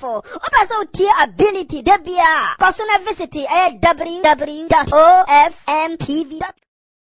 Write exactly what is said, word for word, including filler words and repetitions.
for. Also, tier ability, debia. Personal visit, w w w dot o f m t v dot com.